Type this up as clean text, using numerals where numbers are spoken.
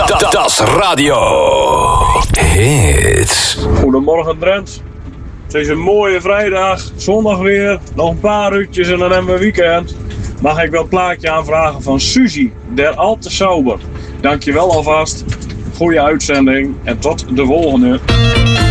Das Radio Hits. Goedemorgen Drent. Het is een mooie vrijdag, zondag weer, nog een paar uurtjes en dan hebben we weekend. Mag ik wel een plaatje aanvragen van Suzy, der Alte Sauber. Dankjewel alvast, goede uitzending en tot de volgende.